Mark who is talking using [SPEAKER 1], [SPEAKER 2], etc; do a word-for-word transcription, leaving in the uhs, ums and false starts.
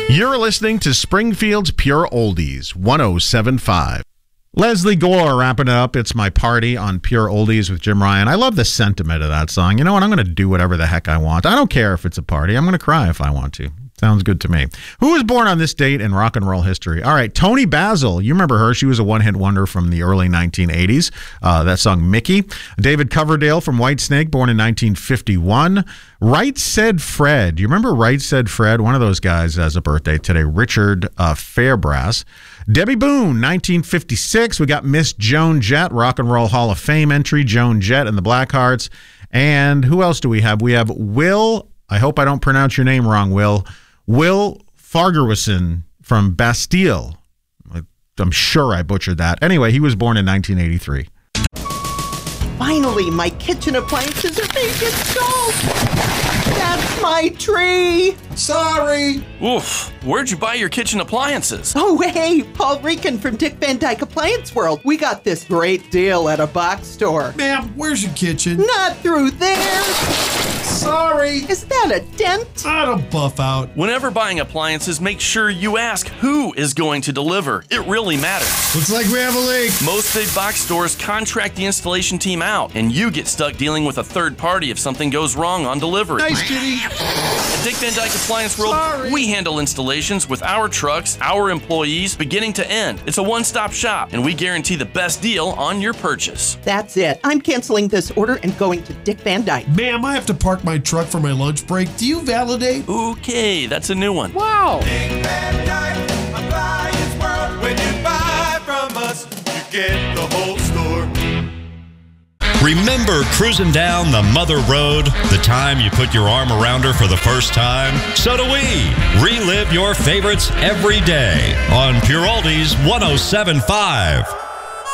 [SPEAKER 1] You're listening to Springfield's Pure Oldies, one oh seven point five. Leslie Gore wrapping it up. It's My Party on Pure Oldies with Jim Ryan. I love the sentiment of that song. You know what? I'm going to do whatever the heck I want. I don't care if it's a party. I'm going to cry if I want to. Sounds good to me. Who was born on this date in rock and roll history? All right, Toni Basil. You remember her. She was a one-hit wonder from the early nineteen eighties. Uh, that song, Mickey. David Coverdale from Whitesnake, born in nineteen fifty-one. Right Said Fred. You remember Right Said Fred? One of those guys has a birthday today. Richard uh, Fairbrass. Debbie Boone, nineteen fifty-six. We got Miss Joan Jett, Rock and Roll Hall of Fame entry. Joan Jett and the Blackhearts. And who else do we have? We have Will. I hope I don't pronounce your name wrong, Will. Will Fargerson from Bastille. I'm sure I butchered that. Anyway, he was born in nineteen eighty-three.
[SPEAKER 2] Finally, my kitchen appliances are being installed. That's my tree.
[SPEAKER 3] Sorry.
[SPEAKER 4] Oof. Where'd you buy your kitchen appliances?
[SPEAKER 2] Oh, hey, Paul Rican from Dick Van Dyke Appliance World. We got this great deal at a box store.
[SPEAKER 3] Ma'am, where's your kitchen?
[SPEAKER 2] Not through there.
[SPEAKER 3] Sorry.
[SPEAKER 2] Is that a dent?
[SPEAKER 3] I don't buff out.
[SPEAKER 4] Whenever buying appliances, make sure you ask who is going to deliver. It really matters.
[SPEAKER 3] Looks like we have a leak.
[SPEAKER 4] Most big box stores contract the installation team out, and you get stuck dealing with a third party if something goes wrong on delivery.
[SPEAKER 3] Nice, Kitty.
[SPEAKER 4] At Dick Van Dyke Appliance World,
[SPEAKER 3] Sorry.
[SPEAKER 4] we handle installations with our trucks, our employees, beginning to end. It's a one-stop shop, and we guarantee the best deal on your purchase.
[SPEAKER 2] That's it. I'm canceling this order and going to Dick Van Dyke.
[SPEAKER 3] Ma'am, I have to park my truck for my lunch break. Do you validate?
[SPEAKER 4] Okay, that's a new one.
[SPEAKER 2] Wow.
[SPEAKER 5] Dick Van Dyke Appliance World. When you buy from us, you get the whole store.
[SPEAKER 6] Remember cruising down the Mother Road, the time you put your arm around her for the first time? So do we. Relive your favorites every day on Pure Oldies one oh seven point five.